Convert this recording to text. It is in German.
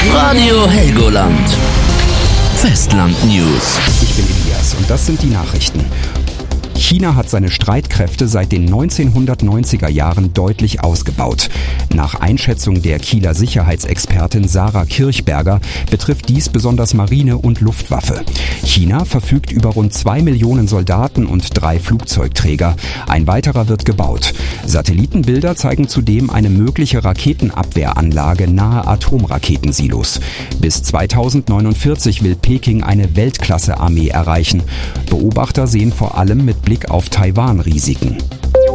Radio Helgoland. Festland News. Ich bin Elias und das sind die Nachrichten. China hat seine Streitkräfte seit den 1990er Jahren deutlich ausgebaut. Nach Einschätzung der Kieler Sicherheitsexpertin Sarah Kirchberger betrifft dies besonders Marine und Luftwaffe. China verfügt über rund 2 Millionen Soldaten und 3 Flugzeugträger. Ein weiterer wird gebaut. Satellitenbilder zeigen zudem eine mögliche Raketenabwehranlage nahe Atomraketensilos. Bis 2049 will Peking eine Weltklasse-Armee erreichen. Beobachter sehen vor allem mit Blick auf Taiwan Risiken.